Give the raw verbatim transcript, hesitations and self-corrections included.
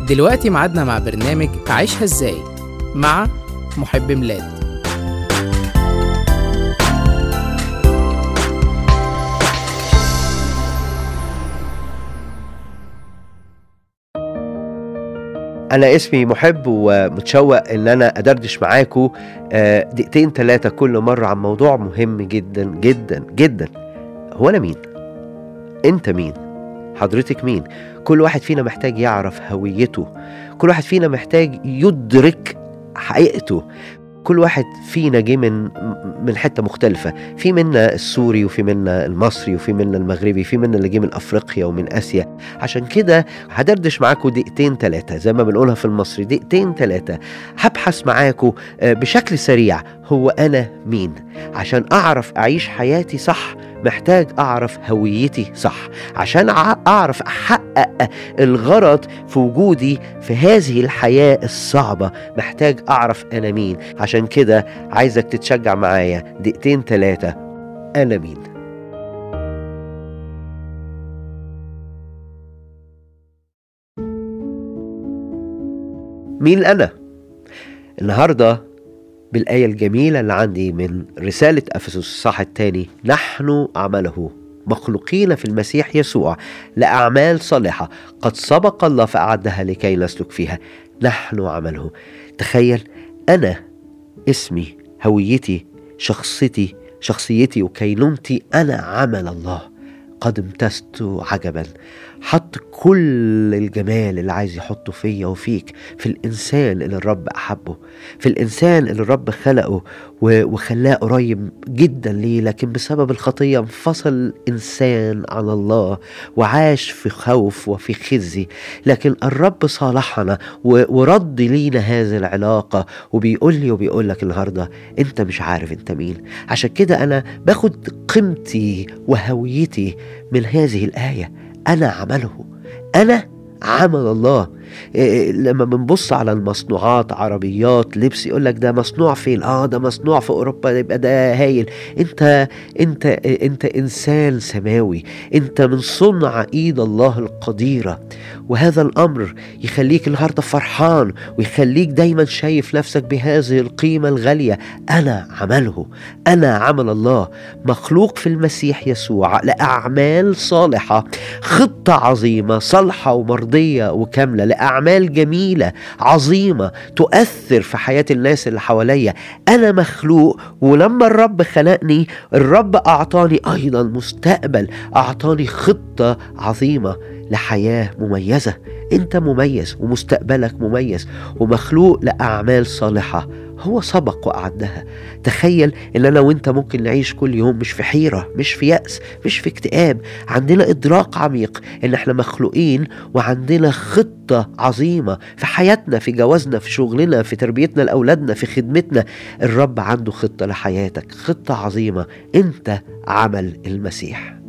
دلوقتي معادنا مع برنامج عيشها ازاي مع محب ميلاد. أنا اسمي محب ومتشوق إن أنا أدردش معاكم دقيقتين ثلاثة كل مرة عن موضوع مهم جدا جدا جدا. هو أنا مين؟ أنت مين؟ حضرتك مين؟ كل واحد فينا محتاج يعرف هويته، كل واحد فينا محتاج يدرك حقيقته. كل واحد فينا جه من من حته مختلفه، في منا السوري وفي منا المصري وفي منا المغربي، في منا اللي جه من افريقيا ومن اسيا. عشان كده هدردش معاكم دقيقتين ثلاثه زي ما بنقولها في المصري، دقيقتين ثلاثه هبحث معاكم بشكل سريع هو انا مين. عشان اعرف اعيش حياتي صح محتاج اعرف هويتي صح، عشان اعرف احقق الغرض في وجودي في هذه الحياة الصعبة محتاج اعرف انا مين. عشان كده عايزك تتشجع معايا دقيقتين ثلاثة. انا مين؟ مين انا؟ النهاردة بالآية الجميلة اللي عندي من رسالة أفسس الصح الثاني، نحن عمله مخلوقين في المسيح يسوع لأعمال صالحة قد سبق الله فأعدها لكي نسلك فيها. نحن عمله. تخيل، أنا اسمي، هويتي، شخصيتي شخصيتي وكينونتي أنا عمل الله قد امتزت عجبا. حط كل الجمال اللي عايز يحطه فيا وفيك في الإنسان اللي الرب أحبه، في الإنسان اللي الرب خلقه وخلاه قريب جدا ليه، لكن بسبب الخطية انفصل الإنسان عن الله وعاش في خوف وفي خزي. لكن الرب صالحنا ورد لينا هذه العلاقة، وبيقول لي وبيقول لك النهاردة أنت مش عارف أنت مين. عشان كده أنا باخد قيمتي وهويتي من هذه الآية. أنا عمله، أنا عمل الله. إيه لما بنبص على المصنوعات، عربيات، لبس، يقول لك ده مصنوع فين؟ اه ده مصنوع في اوروبا، يبقى ده هايل. انت انت انت انسان سماوي، انت من صنع ايد الله القديرة. وهذا الامر يخليك النهارده فرحان ويخليك دايما شايف نفسك بهذه القيمة الغالية. انا عمله، انا عمل الله مخلوق في المسيح يسوع لأعمال صالحة، خطة عظيمة صالحة ومرضية وكاملة، أعمال جميلة عظيمة تؤثر في حياة الناس اللي حواليا. أنا مخلوق، ولما الرب خلقني الرب أعطاني أيضا مستقبل، أعطاني خطة عظيمة لحياة مميزة. أنت مميز ومستقبلك مميز ومخلوق لأعمال صالحة هو سبق وأعدها. تخيل إن أنا وإنت ممكن نعيش كل يوم مش في حيرة، مش في يأس، مش في اكتئاب. عندنا إدراك عميق إن إحنا مخلوقين وعندنا خطة عظيمة في حياتنا، في جوازنا، في شغلنا، في تربيتنا لأولادنا، في خدمتنا. الرب عنده خطة لحياتك، خطة عظيمة. أنت عمل المسيح.